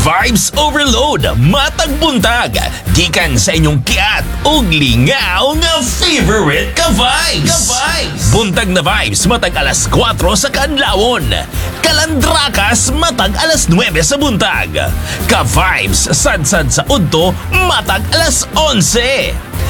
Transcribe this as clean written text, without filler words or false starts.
Vibes Overload, matag buntag, gikan sa inyong kiat ug lingaw nga favorite ka-vibes. Buntag na vibes matag alas 4 sa kadlawon. Kalandrakas matag alas 9 sa buntag. Ka-vibes sad-sad sa udto matag alas 11.